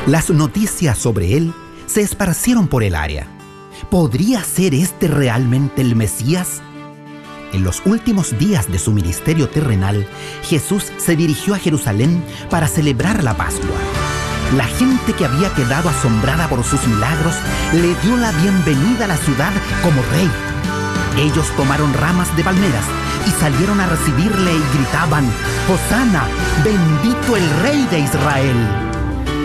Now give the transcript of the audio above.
Las noticias sobre él se esparcieron por el área. ¿Podría ser este realmente el Mesías? En los últimos días de su ministerio terrenal, Jesús se dirigió a Jerusalén para celebrar la Pascua. La gente que había quedado asombrada por sus milagros le dio la bienvenida a la ciudad como rey. Ellos tomaron ramas de palmeras y salieron a recibirle y gritaban: «Hosana, bendito el Rey de Israel».